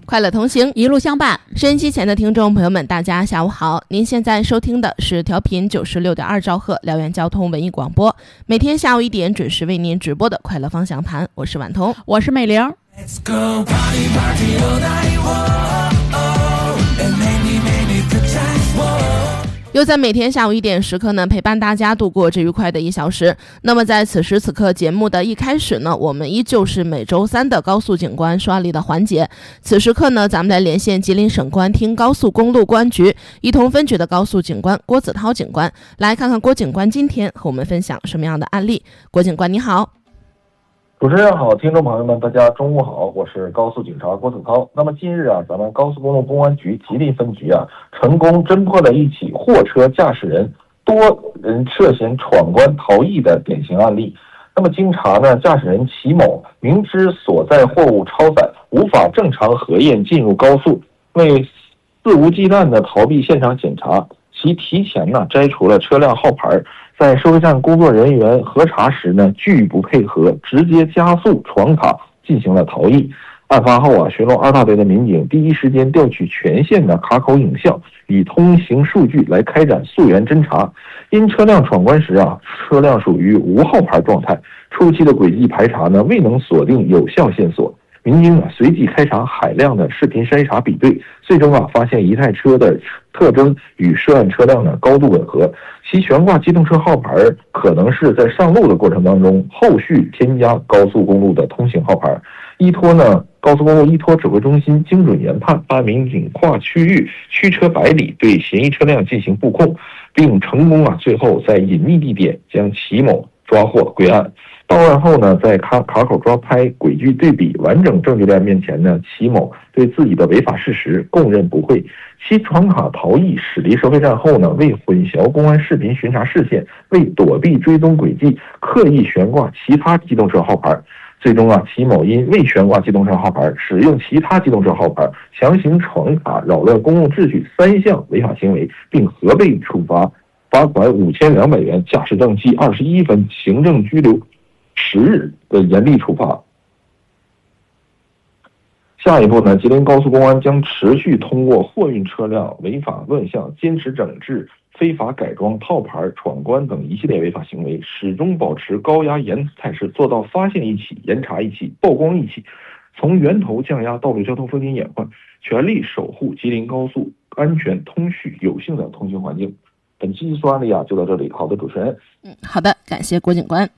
快乐同行， 一路相伴。 收音机前的听众朋友们，大家下午好！您现在收听的是调频96.2兆赫辽源交通文艺广播，每天下午1点准时为您直播的快乐方向盘。我是婉彤， 我是美玲。 Let's go party party all night, oh, oh, and many good times, oh. 又在每天下午1点时刻呢，陪伴大家度过这愉快的1小时。那么在此时此刻节目的一开始呢，我们依旧是每周三的高速警官刷力的环节。此时刻呢，咱们来连线吉林省公安厅高速公路公安局伊通分局的高速警官郭子涛警官，来看看郭警官今天和我们分享什么样的案例。郭警官你好。 主持人好，听众朋友们，大家中午好，我是高速警察郭子涛。那么近日咱们高速公路公安局吉林分局成功侦破了一起货车驾驶人多人涉嫌闯关逃逸的典型案例。那么经查呢，驾驶人齐某明知所在货物超载，无法正常核验进入高速，为肆无忌惮的逃避现场检查，其提前摘除了车辆号牌，在收费站工作人员核查时拒不配合，直接加速闯卡进行了逃逸。案发后巡逻2大队的民警第一时间调取全县的卡口影像与通行数据来开展溯源侦查。因车辆闯关时车辆属于无号牌状态，初期的轨迹排查未能锁定有效线索。民警随即开展海量的视频筛查比对，最终发现一台车的特征与涉案车辆高度吻合，其悬挂机动车号牌可能是在上路的过程当中后续添加高速公路的通行号牌。依托高速公路依托指挥中心精准研判，办案民警跨区域驱车百里对嫌疑车辆进行布控，并成功最后在隐秘地点将齐某抓获归案。到案后在卡口抓拍、轨迹对比完整证据链面前齐某对自己的违法事实供认不讳。其闯卡逃逸驶离收费站后为混淆公安视频巡查视线，为躲避追踪轨迹，刻意悬挂其他机动车号牌。最终齐某因未悬挂机动车号牌、使用其他机动车号牌、强行闯卡、扰乱公共秩序3项违法行为，并合被处罚罚款5200元、驾驶证记21分、行政拘留10日的严厉处罚。下一步吉林高速公安将持续通过货运车辆违法乱象、坚持整治、非法改装、套牌、闯关等一系列违法行为，始终保持高压严词态势，做到发现一起、严查一起、曝光一起，从源头降压道路交通风险隐患，全力守护吉林高速安全、通序、有序的通行环境。本期技术案例就到这里。好的，主持人。 好的，感谢郭警官。